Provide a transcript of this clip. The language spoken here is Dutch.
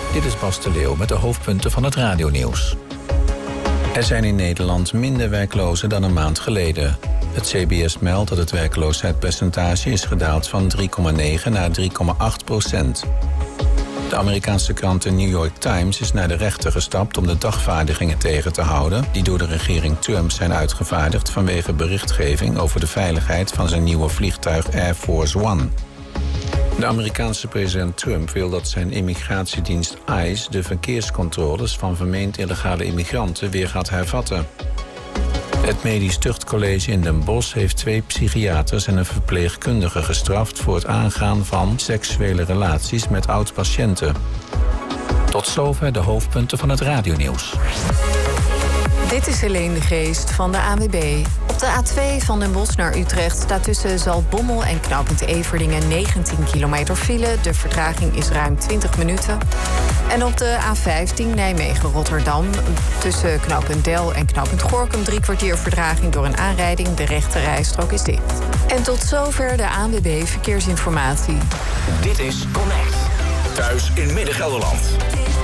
Dit is Bas de Leeuw met de hoofdpunten van het radionieuws. Er zijn in Nederland minder werklozen dan een maand geleden. Het CBS meldt dat het werkloosheidspercentage is gedaald van 3,9 naar 3,8%. De Amerikaanse krant The New York Times is naar de rechter gestapt om de dagvaardigingen tegen te houden die door de regering Trump zijn uitgevaardigd vanwege berichtgeving over de veiligheid van zijn nieuwe vliegtuig Air Force One. De Amerikaanse president Trump wil dat zijn immigratiedienst ICE de verkeerscontroles van vermeend illegale immigranten weer gaat hervatten. Het Medisch Tuchtcollege in Den Bosch heeft 2 psychiaters en een verpleegkundige gestraft voor het aangaan van seksuele relaties met oud-patiënten. Tot zover de hoofdpunten van het radionieuws. Dit is Helene de Geest van de ANWB. Op de A2 van Den Bosch naar Utrecht staat tussen Zaltbommel en knooppunt Everdingen 19 kilometer file. De vertraging is ruim 20 minuten. En op de A15 Nijmegen-Rotterdam tussen knooppunt Del en knooppunt Gorinchem 3 kwartier vertraging door een aanrijding. De rechte rijstrook is dicht. En tot zover de ANWB Verkeersinformatie. Dit is Connect. Thuis in Midden-Gelderland.